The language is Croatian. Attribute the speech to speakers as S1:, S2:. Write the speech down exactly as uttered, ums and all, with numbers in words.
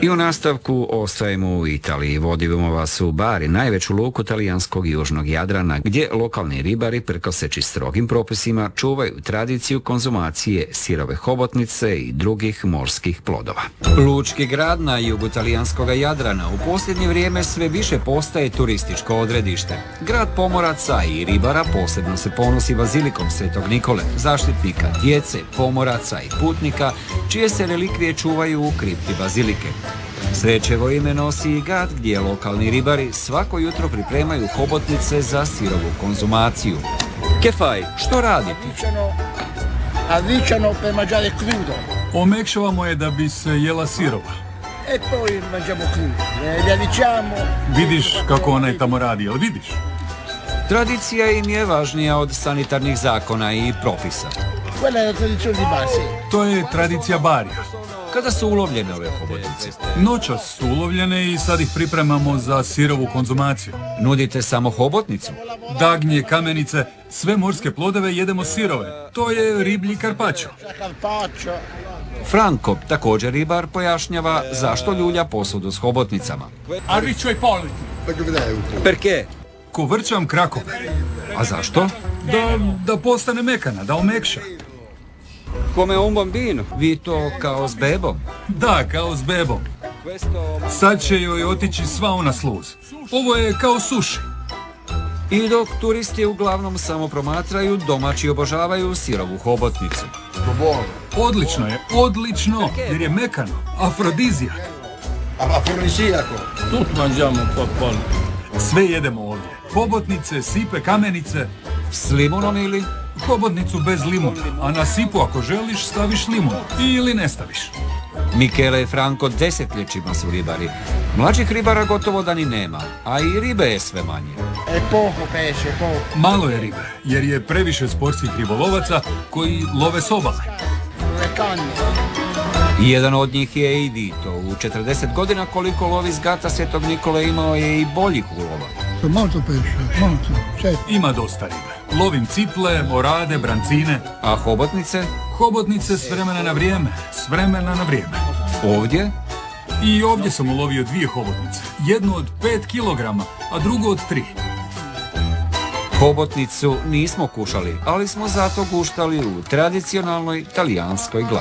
S1: I u nastavku ostajemo u Italiji. Vodimo vas u Bari, najveću luku talijanskog južnog Jadrana, gdje lokalni ribari, prkoseći strogim propisima, čuvaju tradiciju konzumacije sirove hobotnice i drugih morskih plodova. Lučki grad na jugu talijanskog Jadrana u posljednje vrijeme sve više postaje turističko odredište. Grad pomoraca i ribara posebno se ponosi bazilikom Svetog Nikole, zaštitnika djece, pomoraca i putnika, čije se relikvije čuvaju u kripti bazilike. Srećevo ime nosi i grad gdje lokalni ribari svako jutro pripremaju hobotnice za sirovu konzumaciju. Che fai? Što radite?
S2: Avvicciano per mangiare crudo.
S3: Omekšavamo je da bi se jela sirova.
S2: E poi mangiamo crudo. Le avvicciamo.
S3: Vidiš kako onaj tamo radi, jel vidiš?
S1: Tradicija im je važnija od sanitarnih zakona i propisa.
S2: Quella è la tradizione di Bari.
S3: To je tradicija Barija.
S1: Kada su ulovljene ove hobotnice?
S3: Noćas su ulovljene i sad ih pripremamo za sirovu konzumaciju.
S1: Nudite samo hobotnicu?
S3: Dagnje, kamenice, sve morske plodove jedemo sirove. To je riblji karpačo.
S1: Franco, također ribar, pojašnjava zašto ljulja posudu s hobotnicama.
S3: Arriccio ai politi.
S1: Perché?
S3: Ko vrčam krakove.
S1: A zašto?
S3: Da, da postane mekana, da omekša.
S1: Come un bambino. Vi to kao s bebom?
S3: Da, kao s bebom. Sad će joj otići sva ona sluz. Ovo je kao suši.
S1: I dok turisti uglavnom samo promatraju, domaći obožavaju sirovu hobotnicu.
S3: Odlično je, odlično, jer je mekano, afrodizijak.
S4: Tutto mangiamo un po' pol.
S3: Sve jedemo ovdje. Hobotnice, sipe, kamenice.
S1: S limunom ili?
S3: Hobotnicu bez limuna, a na sipu ako želiš staviš limun ili ne staviš.
S1: Michele i Franco desetljećima su ribari. Mlađih ribara gotovo da ni nema, a i ribe je sve manje.
S2: È poco pesce, poco.
S3: Malo je ribe, jer je previše sportskih ribolovaca koji love s obale.
S2: Le canne.
S1: Jedan od njih je i Vito. U četrdeset godina koliko lovi s gata Svetog Nikole imao je i boljih ulova.
S2: Molto pesce, molto. Certo.
S3: Ima dosta ribe. Lovim ciple, orade, brancine.
S1: A hobotnice?
S3: Hobotnice s vremena na vrijeme, s vremena na vrijeme.
S1: Ovdje?
S3: I ovdje sam ulovio dvije hobotnice. Jednu od pet kilograma, a drugu od tri.
S1: Hobotnicu nismo kušali, ali smo zato guštali u tradicionalnoj talijanskoj glavi.